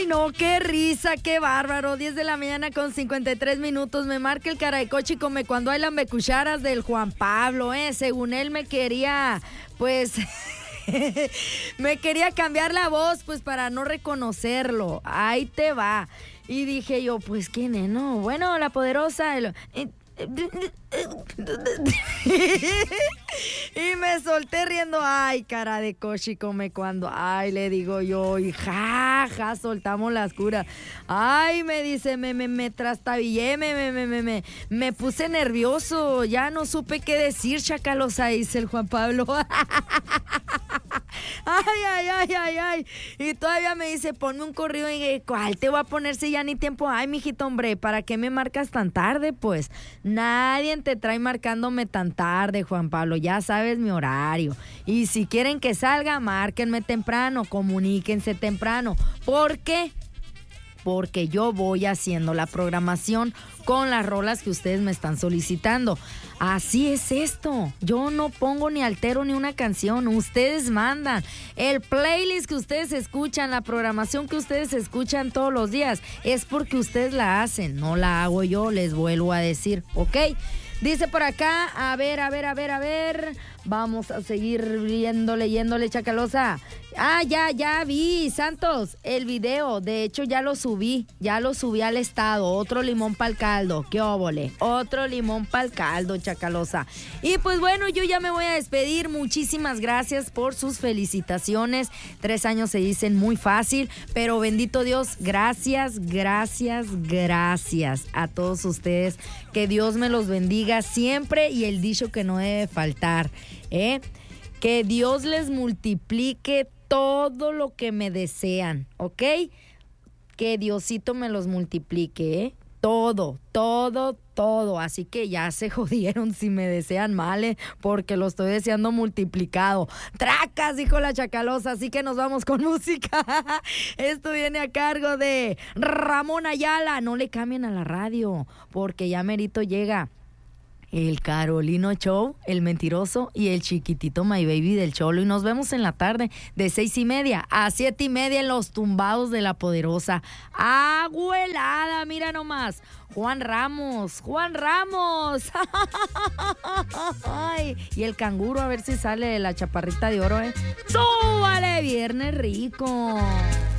no, qué risa, qué bárbaro. 10 de la mañana con 53 minutos. Me marca el Caraycochi come cuando hay lambecucharas del Juan Pablo, Según él me quería, pues... me quería cambiar la voz, pues, para no reconocerlo. Ahí te va. Y dije yo, pues, ¿quién es? No, bueno, la poderosa... Y me solté riendo. Ay, cara de cochi come cuando. Ay, le digo yo. Y ja, soltamos las curas. Ay, me dice, me trastabillé, me puse nervioso. Ya no supe qué decir, chacalosa, dice el Juan Pablo. Ay. Y todavía me dice, ponme un corrido. Y ¿cuál te voy a poner si ya ni tiempo? Ay, mijito, hombre, ¿para qué me marcas tan tarde? Pues nadie te trae marcándome tan tarde, Juan Pablo. Ya sabes mi horario. Y si quieren que salga, márquenme temprano, comuníquense temprano. ¿Por qué? Porque yo voy haciendo la programación con las rolas que ustedes me están solicitando. Así es esto. Yo no pongo ni altero ni una canción. Ustedes mandan. El playlist que ustedes escuchan, la programación que ustedes escuchan todos los días, es porque ustedes la hacen. No la hago yo, les vuelvo a decir. ¿Ok? Dice por acá, a ver. Vamos a seguir leyéndole, chacalosa. Ah, ya vi, Santos, el video. De hecho, ya lo subí al estado. Otro limón pa'l caldo. ¿Qué óvole? Otro limón pa'l caldo, chacalosa. Y pues bueno, yo ya me voy a despedir. Muchísimas gracias por sus felicitaciones. 3 años se dicen muy fácil, pero bendito Dios, gracias a todos ustedes. Que Dios me los bendiga siempre y el dicho que no debe faltar, que Dios les multiplique todo lo que me desean, ¿ok? Que Diosito me los multiplique, todo. Así que ya se jodieron si me desean mal, porque lo estoy deseando multiplicado. Tracas, dijo la chacalosa, así que nos vamos con música. Esto viene a cargo de Ramón Ayala. No le cambien a la radio, porque ya merito llega el Carolino Show, el mentiroso y el chiquitito My Baby del Cholo. Y nos vemos en la tarde de 6:30 a 7:30 en los tumbados de la poderosa. Abuelada, mira nomás. Juan Ramos. Ay, y el canguro, a ver si sale de la chaparrita de oro, ¡Súbale! Viernes rico.